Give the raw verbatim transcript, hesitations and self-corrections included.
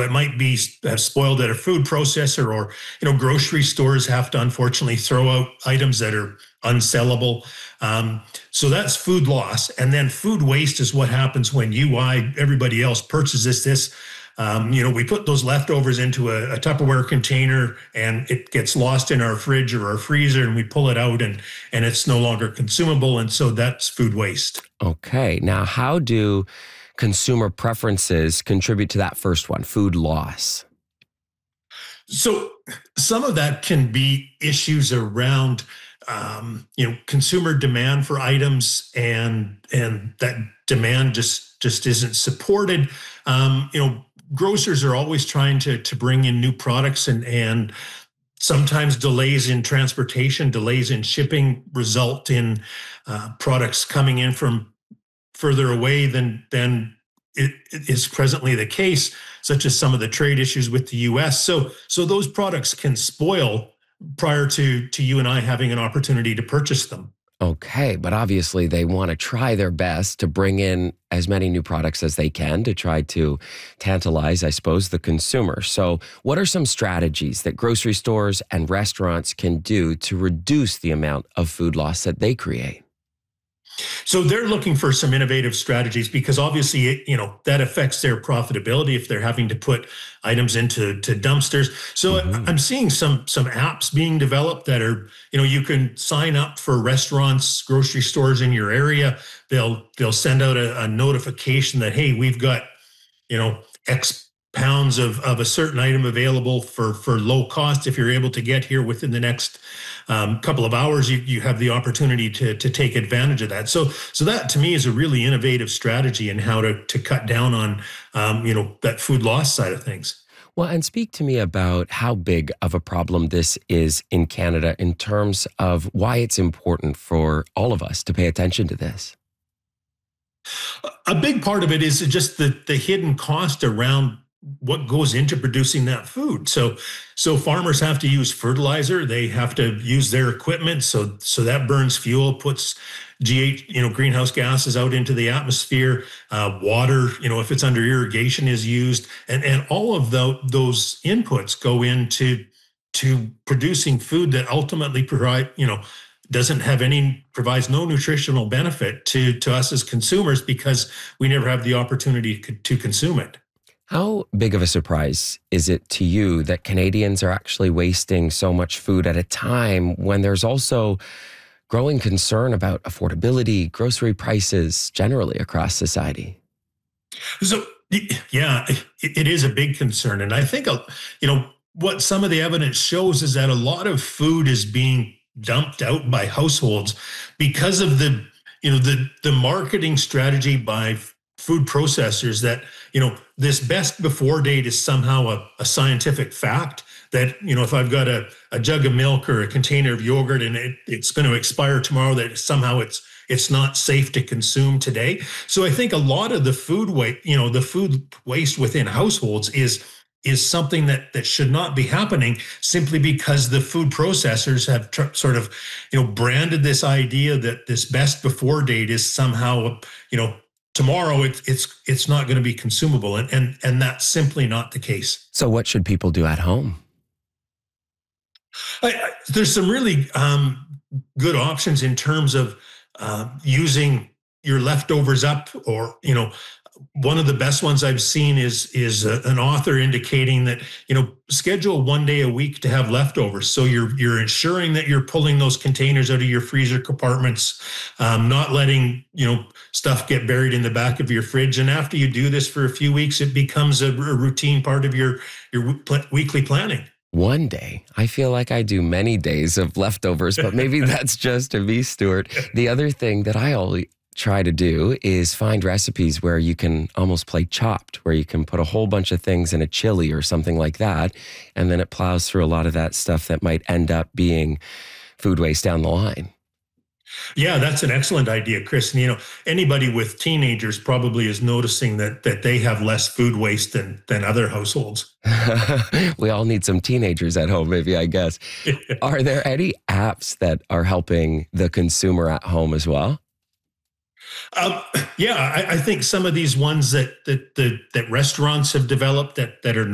it might be uh, spoiled at a food processor, or, you know, grocery stores have to unfortunately throw out items that are unsellable. Um, so that's food loss. And then food waste is what happens when you, I, everybody else purchases this. Um, you know, we put those leftovers into a, a Tupperware container, and it gets lost in our fridge or our freezer, and we pull it out, and and it's no longer consumable. And so that's food waste. Okay. Now, how do consumer preferences contribute to that first one, food loss? So some of that can be issues around, um, you know, consumer demand for items, and and that demand just just isn't supported. Um, you know, grocers are always trying to to bring in new products, and and sometimes delays in transportation, delays in shipping result in uh, products coming in from further away than than it is presently the case, such as some of the trade issues with the U S. So so those products can spoil prior to to you and I having an opportunity to purchase them. Okay, but obviously they want to try their best to bring in as many new products as they can to try to tantalize, I suppose, the consumer. So what are some strategies that grocery stores and restaurants can do to reduce the amount of food loss that they create? So they're looking for some innovative strategies, because obviously, it, you know, that affects their profitability if they're having to put items into to dumpsters. So Mm-hmm. I'm seeing some some apps being developed that are, you know, you can sign up for restaurants, grocery stores in your area. They'll they'll send out a, a notification that, hey, we've got, you know, X pounds of, of a certain item available for, for low cost. If you're able to get here within the next um, couple of hours, you, you have the opportunity to, to take advantage of that. So, so that to me is a really innovative strategy in how to, to cut down on, um, you know, that food loss side of things. Well, and speak to me about how big of a problem this is in Canada in terms of why it's important for all of us to pay attention to this. A big part of it is just the, the hidden cost around what goes into producing that food. So, so farmers have to use fertilizer. They have to use their equipment. So, so that burns fuel, puts G H, you know, greenhouse gases out into the atmosphere. Uh, water, you know, if it's under irrigation, is used, and and all of the, those inputs go into to producing food that ultimately provide, you know, doesn't have any, provides no nutritional benefit to to us as consumers, because we never have the opportunity to consume it. How big of a surprise is it to you that Canadians are actually wasting so much food at a time when there's also growing concern about affordability, grocery prices generally across society? So, yeah, it, it is a big concern. And I think, uh, you know, what some of the evidence shows is that a lot of food is being dumped out by households because of the, you know, the, the marketing strategy by food processors that, you know, this best before date is somehow a, a scientific fact that, you know, if I've got a, a jug of milk or a container of yogurt and it, it's going to expire tomorrow, that somehow it's it's not safe to consume today. So I think a lot of the food waste, you know, the food waste within households is is something that that should not be happening, simply because the food processors have tr- sort of, you know, branded this idea that this best before date is somehow, you know, tomorrow it's it's it's not going to be consumable, and and and that's simply not the case. So what should people do at home? I, I, there's some really um, good options in terms of uh, using your leftovers up, or, you know, one of the best ones I've seen is is a, an author indicating that, you know, schedule one day a week to have leftovers. So you're you're ensuring that you're pulling those containers out of your freezer compartments, um, not letting, you know, stuff get buried in the back of your fridge. And after you do this for a few weeks, it becomes a, a routine part of your your weekly planning. One day. I feel like I do many days of leftovers, but maybe that's just to me, Stuart. The other thing that I always try to do is find recipes where you can almost play Chopped, where you can put a whole bunch of things in a chili or something like that, and then it plows through a lot of that stuff that might end up being food waste down the line. Yeah, that's an excellent idea, Chris. And, you know, anybody with teenagers probably is noticing that that they have less food waste than than other households. We all need some teenagers at home, maybe, I guess. Are there any apps that are helping the consumer at home as well? Um, yeah, I, I think some of these ones that that that, that restaurants have developed that that are